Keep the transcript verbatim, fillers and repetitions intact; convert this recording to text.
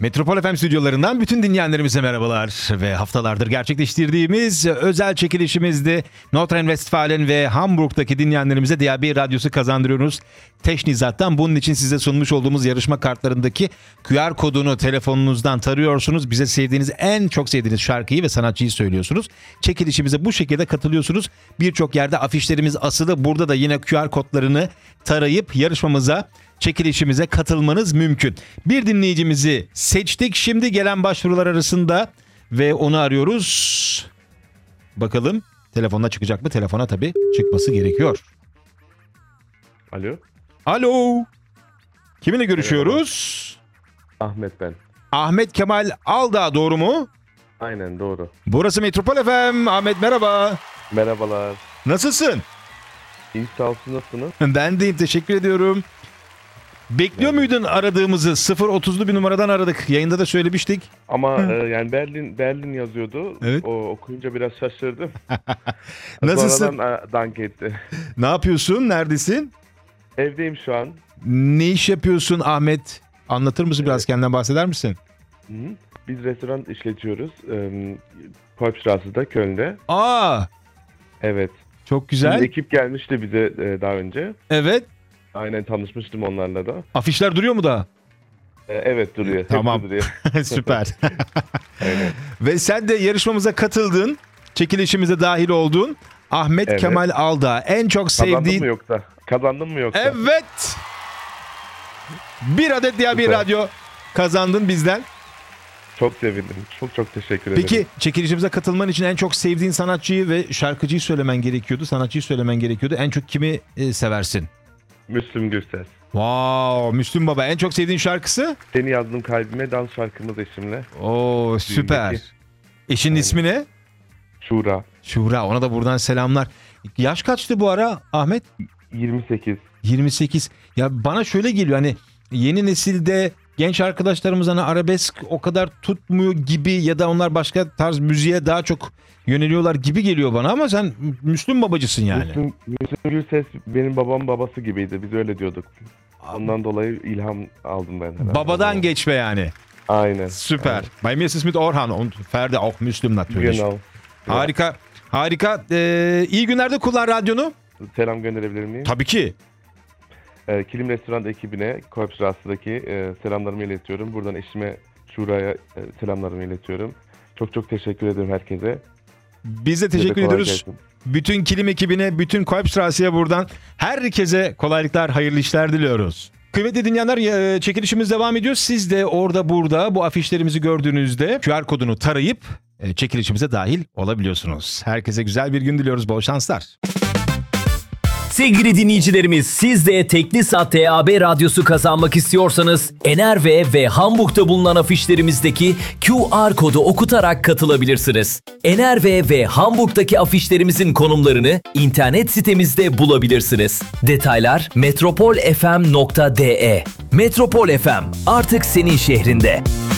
Metropol F M stüdyolarından bütün dinleyenlerimize merhabalar ve haftalardır gerçekleştirdiğimiz özel çekilişimizde Nordrhein-Westfalen ve Hamburg'daki dinleyenlerimize D A B radyosu kazandırıyoruz. Teşnizat'tan bunun için size sunmuş olduğumuz yarışma kartlarındaki Q R kodunu telefonunuzdan tarıyorsunuz. Bize sevdiğiniz, en çok sevdiğiniz şarkıyı ve sanatçıyı söylüyorsunuz. Çekilişimize bu şekilde katılıyorsunuz. Birçok yerde afişlerimiz asılı. Burada da yine Q R kodlarını tarayıp yarışmamıza, çekilişimize katılmanız mümkün. Bir dinleyicimizi seçtik şimdi gelen başvurular arasında ve onu arıyoruz. Bakalım telefonuna çıkacak mı? Telefona tabii çıkması gerekiyor. Alo. Alo. Kiminle görüşüyoruz? Ahmet ben. Ahmet Kemal Aldağ, doğru mu? Aynen doğru. Burası Metropol F M. Ahmet merhaba. Merhabalar. Nasılsın? İyi, sağ olsun, nasılsınız? Ben deyim, teşekkür ediyorum. Bekliyor muydun aradığımızı? sıfır otuzlu bir numaradan aradık. Yayında da söylemiştik. Ama e, yani Berlin Berlin yazıyordu. Evet. O okuyunca biraz şaşırdım. Nasılsın? Sonradan e, dank etti. Ne yapıyorsun? Neredesin? Evdeyim şu an. Ne iş yapıyorsun Ahmet? Anlatır mısın, biraz kendinden bahseder misin? Hı -hı. Biz restoran işletiyoruz. E, Kolbstrasse'da, Köln'de. Aa, Evet. çok güzel. Bir ekip gelmişti bize e, daha önce. Evet. Aynen, tanışmıştım onlarla da. Afişler duruyor mu da? E, evet duruyor. Hepsi Tamam. duruyor. Süper. Aynen. Ve sen de yarışmamıza katıldın. Çekilişimize dahil oldun. Ahmet Evet. Kemal Aldağ. En çok Kazandın sevdiğin... mı yoksa? Kazandın mı yoksa? Evet. Bir adet D A B Süper. radyo kazandın bizden. Çok sevindim. Çok çok teşekkür ederim. Peki çekilişimize katılman için en çok sevdiğin sanatçıyı ve şarkıcıyı söylemen gerekiyordu. Sanatçıyı söylemen gerekiyordu. En çok kimi e, seversin? Müslüm Gürses. Wow, Müslüm Baba. En çok sevdiğin şarkısı? Seni yazdım kalbime, dans şarkımız eşimle. Oo, süper. Düğündeki. Eşinin Aynen. ismi ne? Şura. Şura. Ona da buradan selamlar. Yaş kaçtı bu ara Ahmet? yirmi sekiz. yirmi sekiz. Ya bana şöyle geliyor, hani yeni nesilde genç arkadaşlarımız hani arabesk o kadar tutmuyor gibi ya da onlar başka tarz müziğe daha çok yöneliyorlar gibi geliyor bana, ama sen Müslüm babacısın yani. Müslüm, Müslüm Gürses benim babam babası gibiydi. Biz öyle diyorduk. Ondan dolayı ilham aldım ben. herhalde. Babadan geçme yani. Aynen. Süper. Bei mir ist es mit Orhan und Ferdi auch Müslüm natürlich. Genau. Harika. Harika. Ee, iyi günlerde kullan radyonu. Selam gönderebilir miyim? Tabii ki. Ee, Kilim Restoran ekibine, Kolbstrasse'daki e, selamlarımı iletiyorum. Buradan eşime Şura'ya e, selamlarımı iletiyorum. Çok çok teşekkür ederim herkese. Biz de Size de teşekkür kolay ediyoruz. gelsin. Bütün Kilim ekibine, bütün Kolbstrasse'ye buradan herkese kolaylıklar, hayırlı işler diliyoruz. Kıymetli dinleyenler, e, çekilişimiz devam ediyor. Siz de orada burada bu afişlerimizi gördüğünüzde Q R kodunu tarayıp e, çekilişimize dahil olabiliyorsunuz. Herkese güzel bir gün diliyoruz. Bol şanslar. Sevgili dinleyicilerimiz, siz de Teknisat D A B radyosu kazanmak istiyorsanız Enerve ve Hamburg'da bulunan afişlerimizdeki Q R kodu okutarak katılabilirsiniz. Enerve ve Hamburg'daki afişlerimizin konumlarını internet sitemizde bulabilirsiniz. Detaylar metropol f m nokta d e. Metropol F M artık senin şehrinde.